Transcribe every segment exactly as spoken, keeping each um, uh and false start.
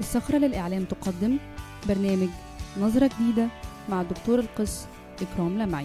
الصخرة للإعلام تقدم برنامج نظرة جديدة مع الدكتور القس إكرام لمعي.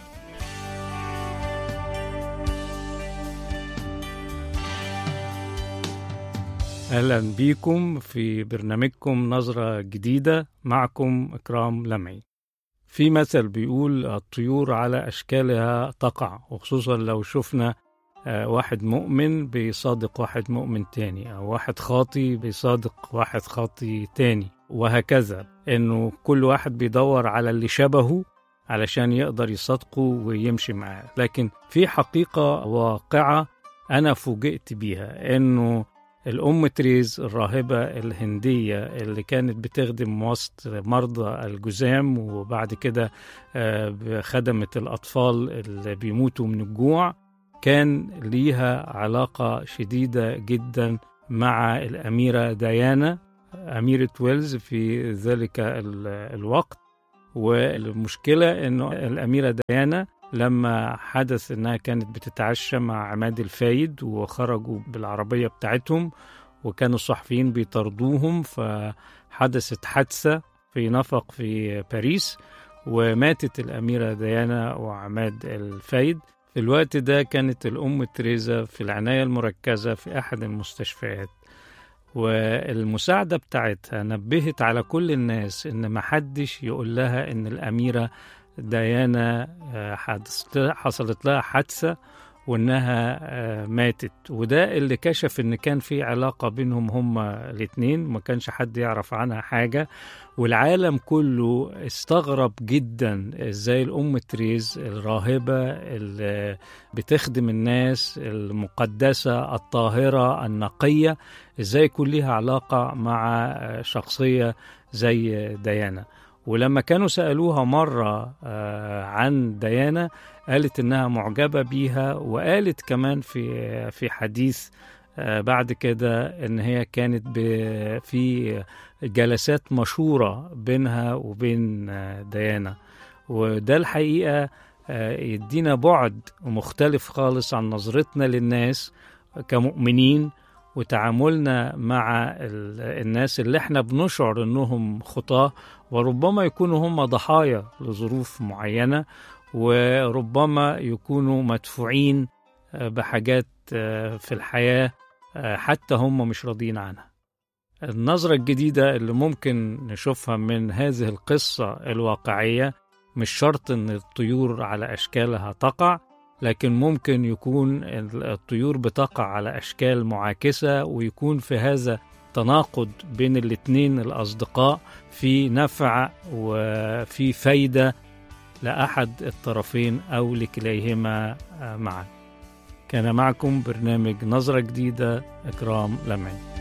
أهلا بيكم في برنامجكم نظرة جديدة، معكم إكرام لمعي. في مثل بيقول الطيور على أشكالها تقع، وخصوصا لو شفنا واحد مؤمن بيصادق واحد مؤمن تاني، أو واحد خاطي بيصادق واحد خاطي تاني، وهكذا، إنه كل واحد بيدور على اللي شبهه علشان يقدر يصادقه ويمشي معاه. لكن في حقيقة واقعة أنا فوجئت بيها، إنه الأم تريز الراهبة الهندية اللي كانت بتخدم وسط مرضى الجذام، وبعد كده خدمت الأطفال اللي بيموتوا من الجوع، كان ليها علاقة شديدة جدا مع الأميرة ديانا أميرة ويلز في ذلك الوقت. والمشكلة أنه الأميرة ديانا لما حدث أنها كانت بتتعشى مع عماد الفايد وخرجوا بالعربية بتاعتهم وكانوا الصحفيين بيطردوهم، فحدثت حادثة في نفق في باريس وماتت الأميرة ديانا وعماد الفايد. في الوقت ده كانت الأم تريزا في العناية المركزة في أحد المستشفيات، والمساعدة بتاعتها نبهت على كل الناس إن محدش يقول لها إن الأميرة ديانا حصلت لها حادثة وإنها ماتت. وده اللي كشف إن كان في علاقة بينهم هما الاتنين، ما كانش حد يعرف عنها حاجة، والعالم كله استغرب جدا إزاي الأم تريز الراهبة اللي بتخدم الناس المقدسة الطاهرة النقية إزاي يكون لها علاقة مع شخصية زي ديانا. ولما كانوا سألوها مرة عن ديانا قالت إنها معجبة بيها، وقالت كمان في في حديث بعد كده إن هي كانت في جلسات مشورة بينها وبين ديانا. وده الحقيقة يدينا بعد مختلف خالص عن نظرتنا للناس كمؤمنين وتعاملنا مع الناس اللي احنا بنشعر انهم خطاة، وربما يكونوا هم ضحايا لظروف معينة، وربما يكونوا مدفوعين بحاجات في الحياة حتى هم مش راضين عنها. النظرة الجديدة اللي ممكن نشوفها من هذه القصة الواقعية مش شرط ان الطيور على اشكالها تقع، لكن ممكن يكون الطيور بتقع على أشكال معاكسة، ويكون في هذا تناقض بين الاثنين الأصدقاء في نفع وفي فايدة لأحد الطرفين أو لكليهما معا. كان معكم برنامج نظرة جديدة إكرام لمعي.